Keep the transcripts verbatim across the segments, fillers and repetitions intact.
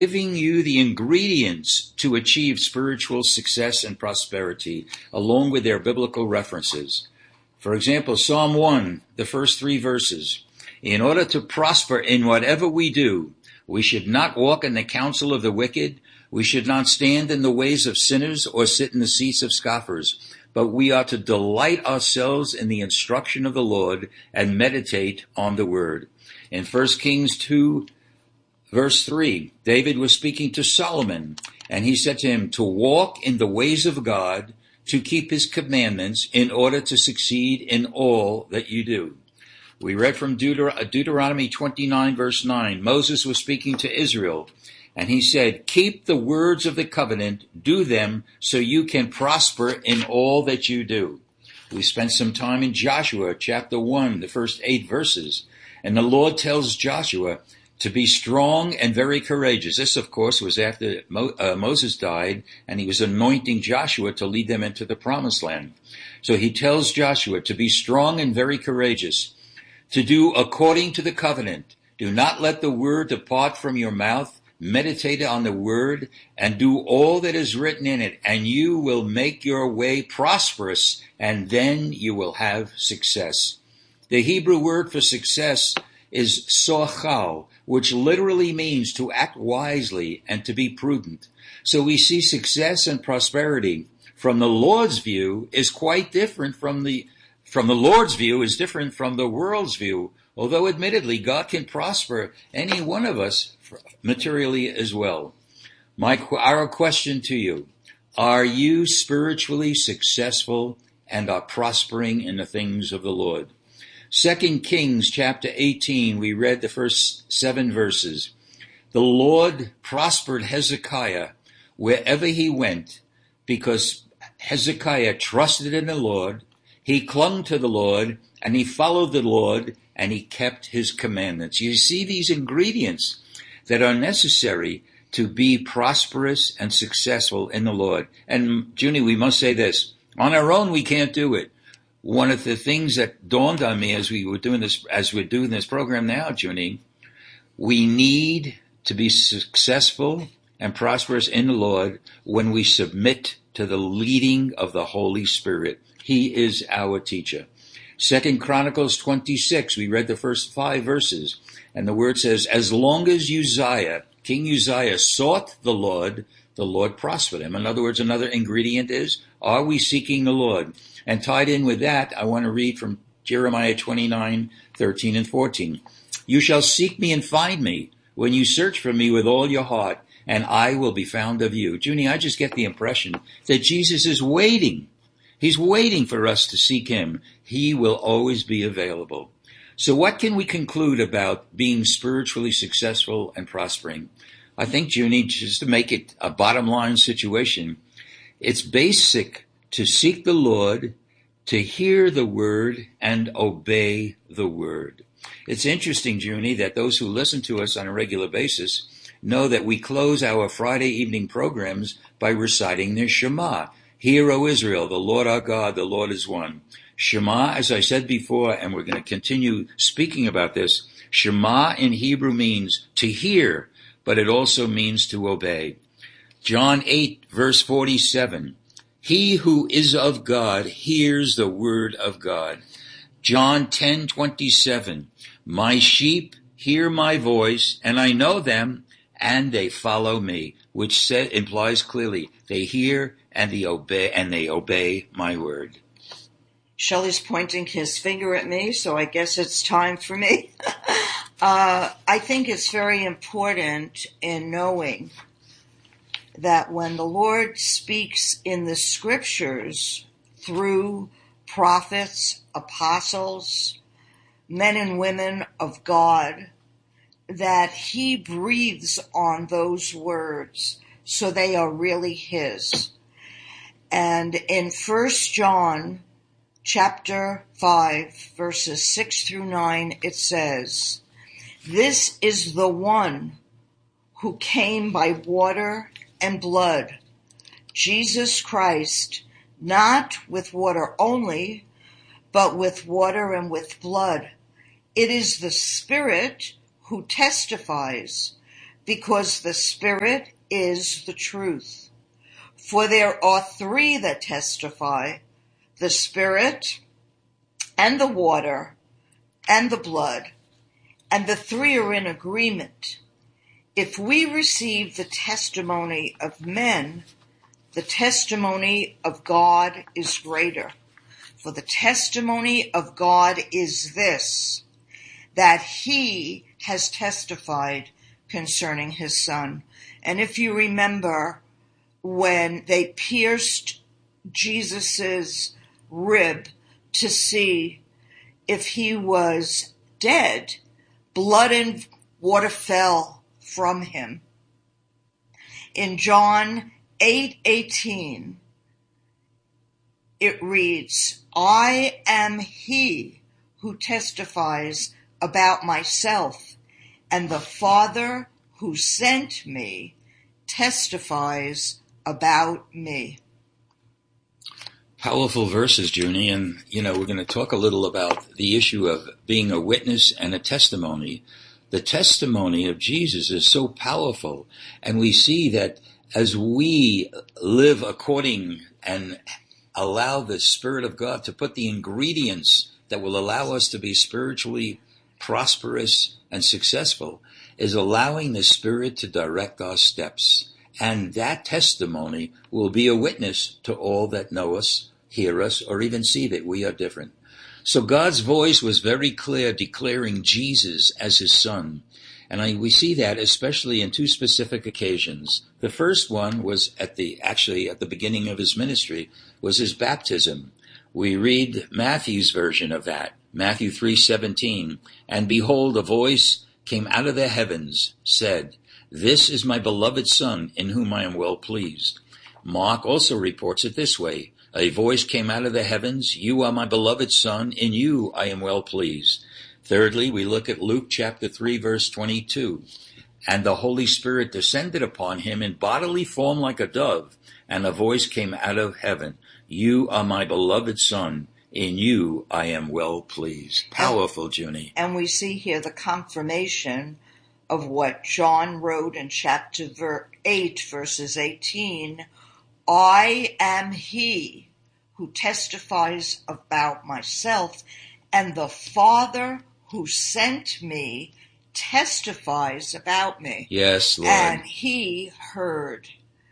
giving you the ingredients to achieve spiritual success and prosperity, along with their biblical references. For example, Psalm one, the first three verses. In order to prosper in whatever we do, we should not walk in the counsel of the wicked, we should not stand in the ways of sinners or sit in the seats of scoffers, but we are to delight ourselves in the instruction of the Lord and meditate on the word. In First Kings two, verse three, David was speaking to Solomon, and he said to him, to walk in the ways of God, to keep his commandments in order to succeed in all that you do. We read from Deuter- Deuteronomy twenty-nine, verse nine. Moses was speaking to Israel, and he said, keep the words of the covenant, do them so you can prosper in all that you do. We spent some time in Joshua chapter one, the first eight verses, and the Lord tells Joshua to be strong and very courageous. This, of course, was after Mo- uh, Moses died, and he was anointing Joshua to lead them into the promised land. So he tells Joshua to be strong and very courageous, to do according to the covenant. Do not let the word depart from your mouth. Meditate on the word and do all that is written in it, and you will make your way prosperous, and then you will have success. The Hebrew word for success is sochal, which literally means to act wisely and to be prudent. So we see success and prosperity from the Lord's view is quite different from the from the Lord's view is different from the world's view, although admittedly God can prosper any one of us materially as well. My our question to you, are you spiritually successful and are prospering in the things of the Lord? Second Kings chapter eighteen, we read the first seven verses. The Lord prospered Hezekiah wherever he went because Hezekiah trusted in the Lord, he clung to the Lord, and he followed the Lord, and he kept his commandments. You see these ingredients that are necessary to be prosperous and successful in the Lord. And Junie, we must say this, on our own we can't do it. One of the things that dawned on me as we were doing this, as we're doing this program now, Junie, we need to be successful and prosperous in the Lord when we submit to the leading of the Holy Spirit. He is our teacher. Second Chronicles twenty-six, we read the first five verses, and the word says, as long as Uzziah, King Uzziah, sought the Lord, the Lord prospered him. In other words, another ingredient is, are we seeking the Lord? And tied in with that, I want to read from Jeremiah twenty-nine, thirteen and fourteen. You shall seek me and find me when you search for me with all your heart, and I will be found of you. Junie, I just get the impression that Jesus is waiting. He's waiting for us to seek him. He will always be available. So what can we conclude about being spiritually successful and prospering? I think, Junie, just to make it a bottom line situation, it's basic to seek the Lord, to hear the word, and obey the word. It's interesting, Junie, that those who listen to us on a regular basis know that we close our Friday evening programs by reciting the Shema. Hear, O Israel, the Lord our God, the Lord is one. Shema, as I said before, and we're going to continue speaking about this, Shema in Hebrew means to hear, but it also means to obey. John eight, verse forty-seven. He who is of God hears the word of God. John ten, twenty-seven. My sheep hear my voice, and I know them, and they follow me, which said, implies clearly they hear and they obey, and they obey my word. Shelley's pointing his finger at me, so I guess it's time for me. uh, I think it's very important in knowing that when the Lord speaks in the scriptures through prophets, apostles, men and women of God, that he breathes on those words so they are really his. And in First John chapter five, verses six through nine, it says, this is the one who came by water and blood, Jesus Christ, not with water only, but with water and with blood. It is the Spirit who testifies, because the Spirit is the truth. For there are three that testify, the Spirit and the water and the blood, and the three are in agreement. If we receive the testimony of men, the testimony of God is greater. For the testimony of God is this, that he has testified concerning his Son. And if you remember, when they pierced Jesus's rib to see if he was dead, blood and water fell from him. In John eight eighteen, it reads, I am he who testifies about myself, and the Father who sent me testifies about me. Powerful verses, Junie, and, you know, we're going to talk a little about the issue of being a witness and a testimony. The testimony of Jesus is so powerful, and we see that as we live according and allow the Spirit of God to put the ingredients that will allow us to be spiritually prosperous and successful, is allowing the Spirit to direct our steps. And that testimony will be a witness to all that know us, hear us, or even see that we are different. So God's voice was very clear, declaring Jesus as his Son. And I, we see that especially in two specific occasions. The first one was at the, actually at the beginning of his ministry, was his baptism. We read Matthew's version of that, Matthew three seventeen. And behold, a voice came out of the heavens, said, This is my beloved Son, in whom I am well pleased. Mark also reports it this way, A voice came out of the heavens, You are my beloved Son, in you I am well pleased. Thirdly, we look at Luke chapter three, verse twenty-two. And the Holy Spirit descended upon him in bodily form like a dove, and a voice came out of heaven, You are my beloved Son, in you I am well pleased. Powerful, Junie. And we see here the confirmation of what John wrote in chapter eight, verses eighteen. I am he who testifies about myself, and the Father who sent me testifies about me. Yes, Lord. And he heard,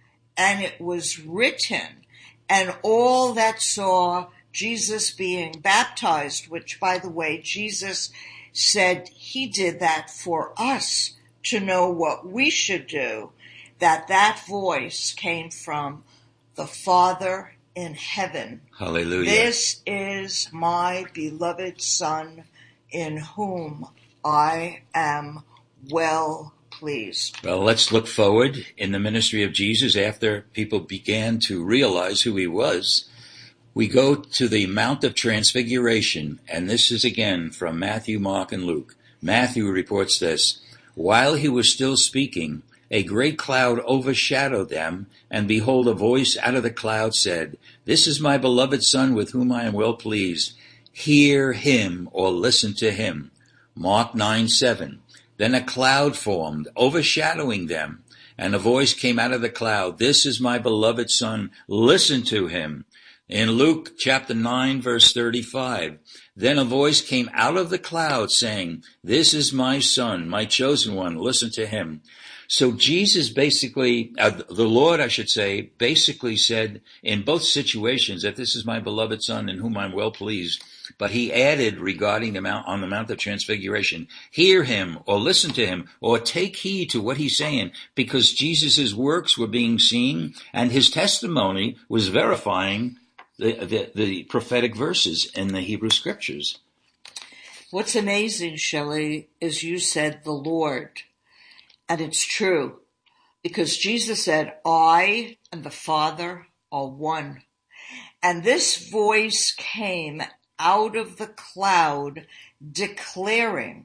and it was written, and all that saw Jesus being baptized, which, by the way, Jesus said he did that for us to know what we should do, that that voice came from the Father in heaven. Hallelujah. This is my beloved Son, in whom I am well pleased. Well, let's look forward in the ministry of Jesus after people began to realize who he was. We go to the Mount of Transfiguration, and this is again from Matthew, Mark, and Luke. Matthew reports this, While he was still speaking, a great cloud overshadowed them, and behold, a voice out of the cloud said, This is my beloved Son, with whom I am well pleased. Hear him, or listen to him. Mark nine seven. Then a cloud formed, overshadowing them, and a voice came out of the cloud, This is my beloved Son, listen to him. In Luke chapter nine, verse thirty-five, then a voice came out of the cloud saying, This is my Son, my chosen one, listen to him. So Jesus basically, uh, the Lord, I should say, basically said in both situations that this is my beloved Son in whom I'm well pleased. But he added regarding the mount, on the Mount of Transfiguration, hear him or listen to him or take heed to what he's saying, because Jesus' works were being seen and his testimony was verifying the, the, the prophetic verses in the Hebrew scriptures. What's amazing, Shelley, is you said the Lord. And it's true, because Jesus said, I and the Father are one. And this voice came out of the cloud declaring,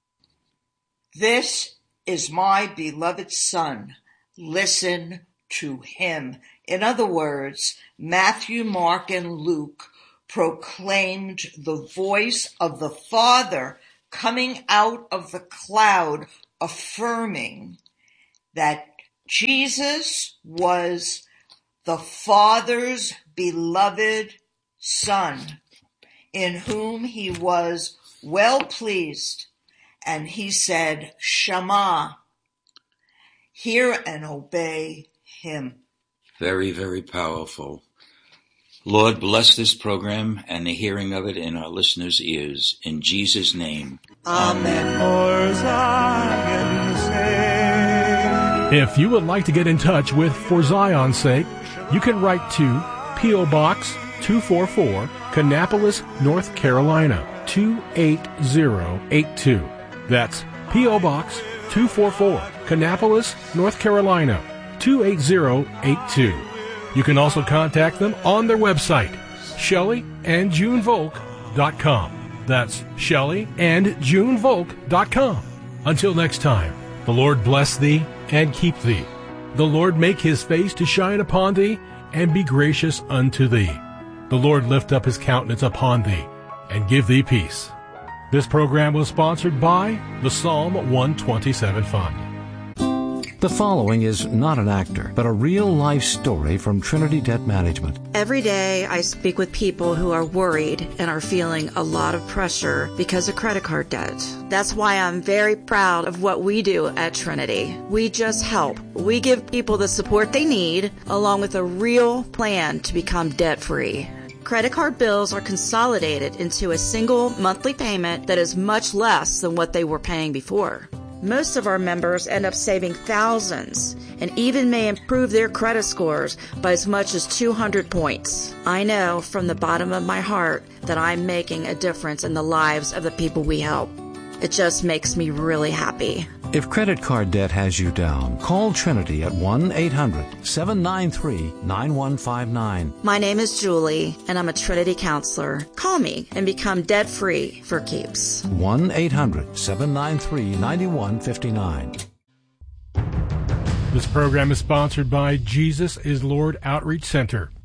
This is my beloved Son. Listen to him. In other words, Matthew, Mark, and Luke proclaimed the voice of the Father coming out of the cloud, affirming that Jesus was the Father's beloved Son, in whom he was well pleased, and he said, Shema, hear and obey him. Very, very powerful. Lord, bless this program and the hearing of it in our listeners' ears. In Jesus' name. Amen. If you would like to get in touch with For Zion's Sake, you can write to P O. Box two forty-four, Kannapolis, North Carolina, two eight zero eight two. That's P O. Box two forty-four, Kannapolis, North Carolina, two eight zero eight two. You can also contact them on their website, Shelley and June Volk dot com. That's Shelley and June Volk dot com. Until next time, the Lord bless thee and keep thee. The Lord make his face to shine upon thee and be gracious unto thee. The Lord lift up his countenance upon thee and give thee peace. This program was sponsored by the Psalm one twenty-seven Fund. The following is not an actor, but a real-life story from Trinity Debt Management. Every day I speak with people who are worried and are feeling a lot of pressure because of credit card debt. That's why I'm very proud of what we do at Trinity. We just help. We give people the support they need, along with a real plan to become debt-free. Credit card bills are consolidated into a single monthly payment that is much less than what they were paying before. Most of our members end up saving thousands and even may improve their credit scores by as much as two hundred points. I know from the bottom of my heart that I'm making a difference in the lives of the people we help. It just makes me really happy. If credit card debt has you down, call Trinity at one eight hundred seven nine three nine one five nine. My name is Julie, and I'm a Trinity counselor. Call me and become debt-free for keeps. one eight hundred seven nine three nine one five nine. This program is sponsored by Jesus is Lord Outreach Center.